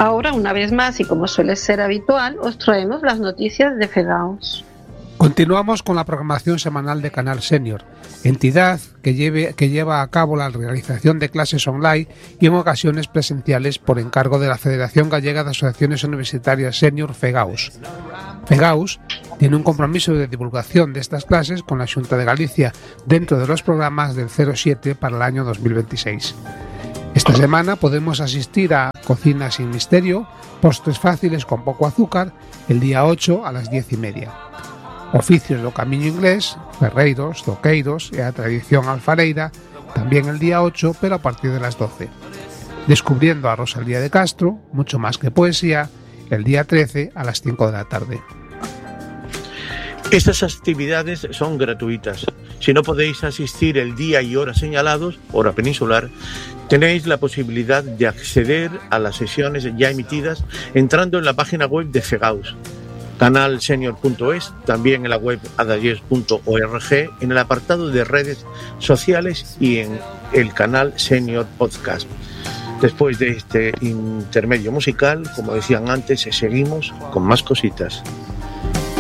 Ahora, una vez más, y como suele ser habitual, os traemos las noticias de FEGAUS. Continuamos con la programación semanal de Canal Senior, entidad que lleva a cabo la realización de clases online y en ocasiones presenciales por encargo de la Federación Gallega de Asociaciones Universitarias Senior, FEGAUS. FEGAUS tiene un compromiso de divulgación de estas clases con la Xunta de Galicia dentro de los programas del 07 para el año 2026. Esta semana podemos asistir a Cocina sin Misterio, postres fáciles con poco azúcar, el día 8 a las 10:30. Oficios do Camiño Inglés, ferreiros, doqueiros e a tradición alfareira, también el día 8, pero a partir de las 12. Descubriendo a Rosalía de Castro, mucho más que poesía, el día 13 a las 5 de la tarde. Estas actividades son gratuitas. Si no podéis asistir el día y hora señalados, hora peninsular, tenéis la posibilidad de acceder a las sesiones ya emitidas entrando en la página web de FEGAUS, canalsenior.es, también en la web adalles.org, en el apartado de redes sociales y en el canal Senior Podcast. Después de este intermedio musical, como decían antes, seguimos con más cositas.